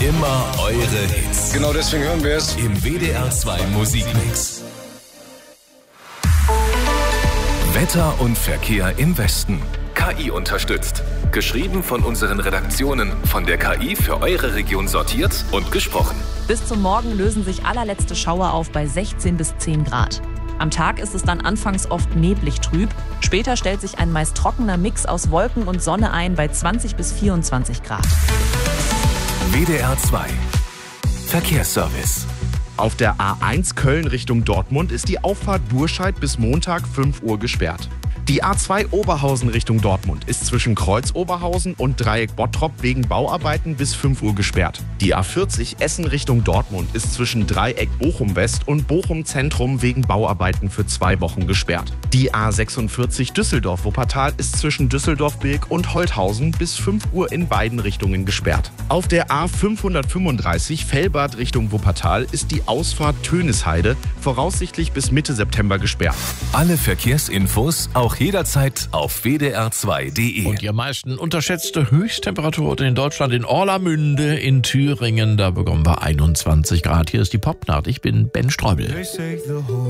Immer eure Hits. Genau deswegen hören wir es Im WDR 2 Musikmix. Wetter und Verkehr im Westen. KI unterstützt. Geschrieben von unseren Redaktionen, von der KI für eure Region sortiert und gesprochen. Bis zum Morgen lösen sich allerletzte Schauer auf bei 16 bis 10 Grad. Am Tag ist es dann anfangs oft neblig trüb. Später stellt sich ein meist trockener Mix aus Wolken und Sonne ein bei 20 bis 24 Grad. WDR 2 Verkehrsservice. Auf der A1 Köln Richtung Dortmund ist die Auffahrt Burscheid bis Montag 5 Uhr gesperrt. Die A2 Oberhausen Richtung Dortmund ist zwischen Kreuz Oberhausen und Dreieck Bottrop wegen Bauarbeiten bis 5 Uhr gesperrt. Die A40 Essen Richtung Dortmund ist zwischen Dreieck Bochum West und Bochum Zentrum wegen Bauarbeiten für 2 Wochen gesperrt. Die A46 Düsseldorf Wuppertal ist zwischen Düsseldorf-Bilk und Holthausen bis 5 Uhr in beiden Richtungen gesperrt. Auf der A535 Fellbad Richtung Wuppertal ist die Ausfahrt Tönisheide voraussichtlich bis Mitte September gesperrt. Alle Verkehrsinfos auch jederzeit auf wdr2.de. Und die am meisten unterschätzte Höchsttemperatur in Deutschland in Orlamünde in Thüringen. Da bekommen wir 21 Grad. Hier ist die Popnacht. Ich bin Ben Streubel.